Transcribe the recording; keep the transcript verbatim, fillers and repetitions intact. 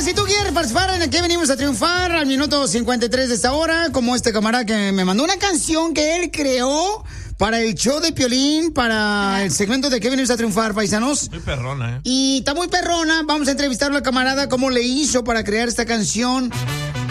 si tú quieres participar en el que venimos a triunfar al minuto cincuenta y tres de esta hora, como este camarada que me mandó una canción que él creó para el show de Piolín, para el segmento de que venimos a triunfar, paisanos. Muy perrona, ¿eh? Y está muy perrona. Vamos a entrevistarlo al camarada, cómo le hizo para crear esta canción.